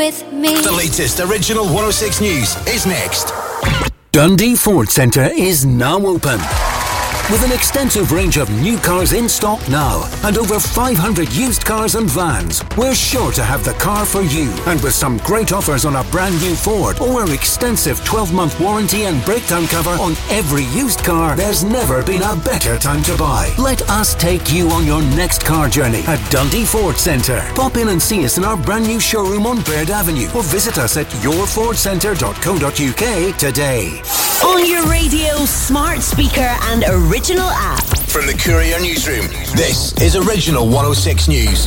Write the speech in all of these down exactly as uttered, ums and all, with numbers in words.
with me. The latest original one oh six news is next. Dundee Ford Centre is now open. With an extensive range of new cars in stock now and over five hundred used cars and vans, we're sure to have the car for you. And with some great offers on a brand new Ford or our extensive twelve-month warranty and breakdown cover on every used car, there's never been a better time to buy. Let us take you on your next car journey at Dundee Ford Centre. Pop in and see us in our brand new showroom on Baird Avenue or visit us at your ford centre dot co dot uk today. On your radio, smart speaker and original app. From the Courier Newsroom, this is Original one oh six News.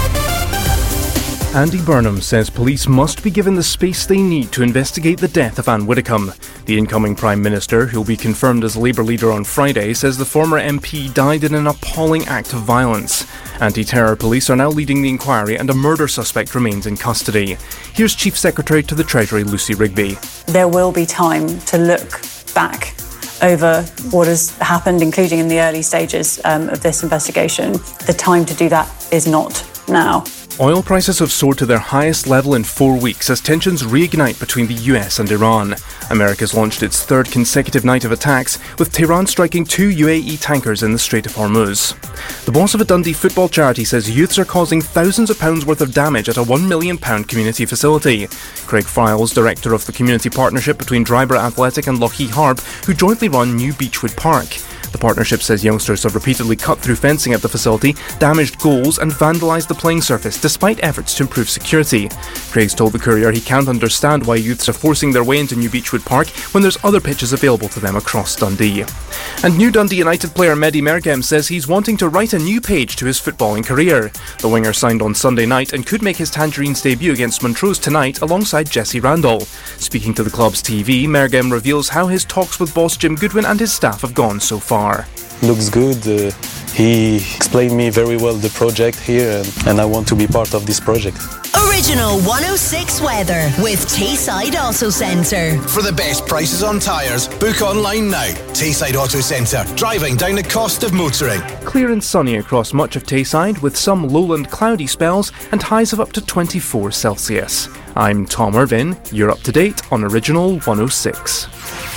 Andy Burnham says police must be given the space they need to investigate the death of Anne Widdecombe. The incoming Prime Minister, who will be confirmed as Labour leader on Friday, says the former M P died in an appalling act of violence. Anti-terror police are now leading the inquiry and a murder suspect remains in custody. Here's Chief Secretary to the Treasury, Lucy Rigby. There will be time to look back over what has happened, including in the early stages um, of this investigation. The time to do that is not now. Oil prices have soared to their highest level in four weeks as tensions reignite between the U S and Iran. America's launched its third consecutive night of attacks, with Tehran striking two U A E tankers in the Strait of Hormuz. The boss of a Dundee football charity says youths are causing thousands of pounds worth of damage at a one million pounds community facility. Craig Files, director of the community partnership between Dryborough Athletic and Lochee Harp, who jointly run New Beechwood Park. The partnership says youngsters have repeatedly cut through fencing at the facility, damaged goals and vandalised the playing surface despite efforts to improve security. Craig's told the Courier he can't understand why youths are forcing their way into New Beechwood Park when there's other pitches available to them across Dundee. And new Dundee United player Mehdi Mergem says he's wanting to write a new page to his footballing career. The winger signed on Sunday night and could make his Tangerines debut against Montrose tonight alongside Jesse Randall. Speaking to the club's T V, Mergem reveals how his talks with boss Jim Goodwin and his staff have gone so far. Looks good. Uh, he explained me very well the project here, and, and I want to be part of this project. Original one oh six weather with Tayside Auto Centre. For the best prices on tyres, book online now. Tayside Auto Centre, driving down the cost of motoring. Clear and sunny across much of Tayside, with some lowland cloudy spells and highs of up to twenty-four Celsius. I'm Tom Irvin. You're up to date on Original one oh six.